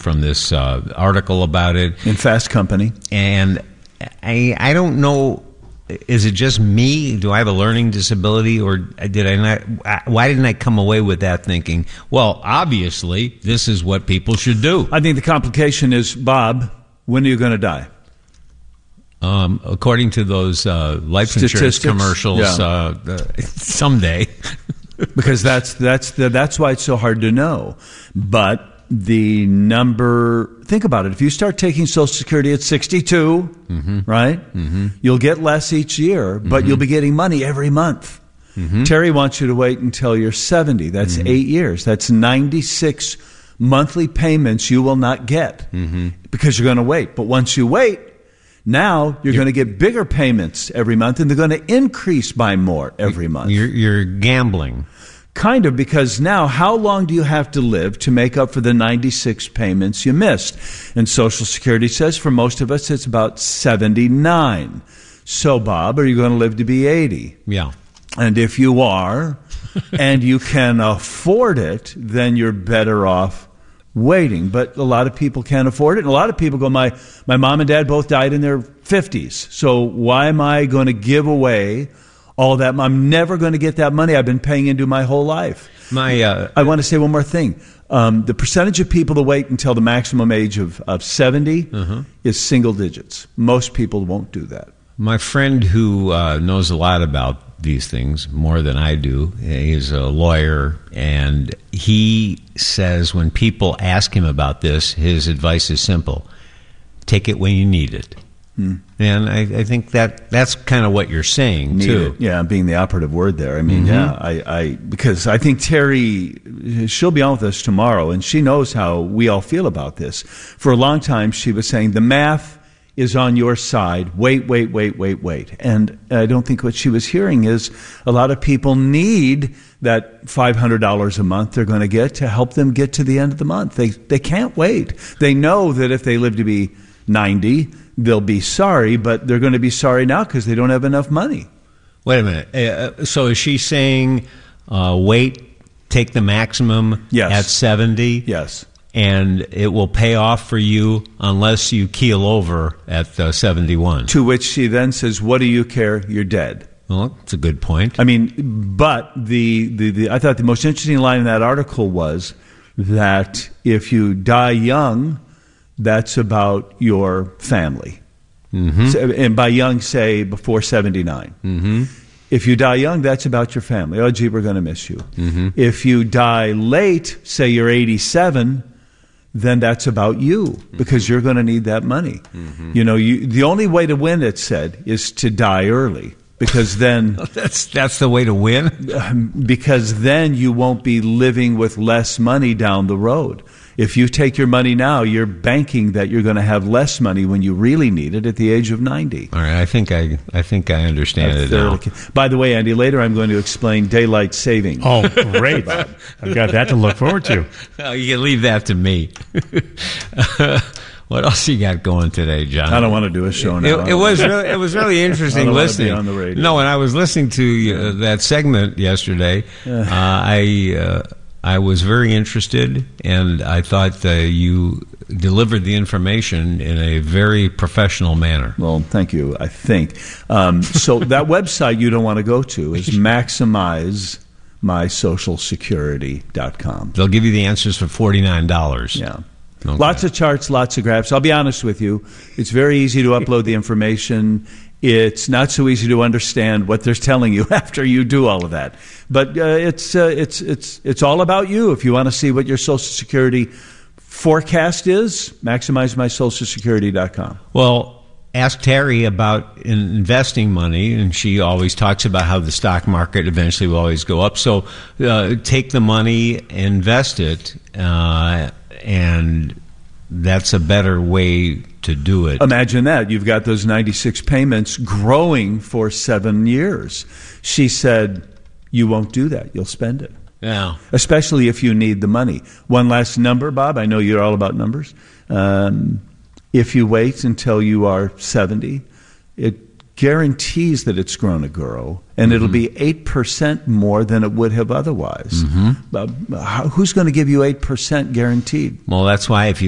from this article about it in Fast Company, and I don't know. Is it just me? Do I have a learning disability, or did I not? Why didn't I come away with that thinking, well, obviously, this is what people should do? I think the complication is, Bob, when are you going to die? According to those life insurance commercials, someday. Because that's why it's so hard to know. But the number, think about it. If you start taking Social Security at 62, right, you'll get less each year, but you'll be getting money every month. Terry wants you to wait until you're 70. That's 8 years. That's 96 monthly payments you will not get because you're going to wait. But once you wait, now you're going to get bigger payments every month, and they're going to increase by more every month. You're gambling. Kind of, because now how long do you have to live to make up for the 96 payments you missed? And Social Security says for most of us it's about 79. So, Bob, are you going to live to be 80? Yeah. And if you are, and you can afford it, then you're better off waiting. But a lot of people can't afford it. And a lot of people go, my mom and dad both died in their 50s. So why am I going to give away all that? I'm never going to get that money I've been paying into my whole life. I want to say one more thing. The percentage of people that wait until the maximum age of 70 is single digits. Most people won't do that. My friend who knows a lot about these things, more than I do, he's a lawyer, and he says when people ask him about this, his advice is simple. Take it when you need it. And I think that's kind of what you're saying, too. Yeah, being the operative word there. I mean, because I think Terry, she'll be on with us tomorrow, and she knows how we all feel about this. For a long time, she was saying the math is on your side. Wait. And I don't think what she was hearing is a lot of people need that $500 a month they're going to get to help them get to the end of the month. They can't wait. They know that if they live to be 90, they'll be sorry, but they're going to be sorry now because they don't have enough money. Wait a minute. So is she saying wait, take the maximum at 70? Yes. And it will pay off for you unless you keel over at 71. To which she then says, what do you care? You're dead. Well, that's a good point. I mean, but I thought the most interesting line in that article was that if you die young, that's about your family. And by young, say before 79. If you die young, that's about your family. Oh, gee, we're going to miss you. If you die late, say you're 87, then that's about you because you're going to need that money. You know, the only way to win, it said, is to die early. Because then that's the way to win. Because then you won't be living with less money down the road. If you take your money now, you're banking that you're going to have less money when you really need it at the age of 90. All right, I think I understand it now. By the way, Andy, later I'm going to explain daylight saving. Oh, great! I've got that to look forward to. You can leave that to me. What else you got going today, John? I don't want to do a show now. It was really interesting listening. On the radio. No, when I was listening to that segment yesterday, I was very interested, and I thought you delivered the information in a very professional manner. Well, thank you, I think. So that website you don't want to go to is MaximizeMySocialSecurity.com. They'll give you the answers for $49. Yeah. Okay. Lots of charts, lots of graphs. I'll be honest with you. It's very easy to upload the information. It's not so easy to understand what they're telling you after you do all of that. But it's all about you. If you want to see what your Social Security forecast is, MaximizeMySocialSecurity.com. Well, ask Terry about investing money, and she always talks about how the stock market eventually will always go up. So take the money, invest it, and that's a better way to do it. Imagine that. You've got those 96 payments growing for 7 years. She said, you won't do that. You'll spend it. Yeah. Especially if you need the money. One last number, Bob. I know you're all about numbers. If you wait until you are 70, it guarantees that it's going to grow, and it'll be 8% more than it would have otherwise. Who's going to give you 8% guaranteed? Well, that's why if you